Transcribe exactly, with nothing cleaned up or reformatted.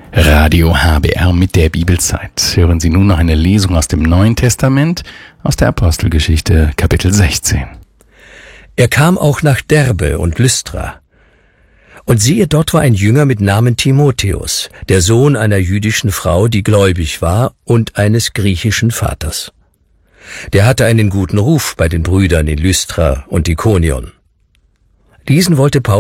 Radio H B R mit der Bibelzeit. Hören Sie nun noch eine Lesung aus dem Neuen Testament, aus der Apostelgeschichte, Kapitel sechzehn. Er kam auch nach Derbe und Lystra. Und siehe, dort war ein Jünger mit Namen Timotheus, der Sohn einer jüdischen Frau, die gläubig war, und eines griechischen Vaters. Der hatte einen guten Ruf bei den Brüdern in Lystra und Ikonion. Diesen wollte Paulus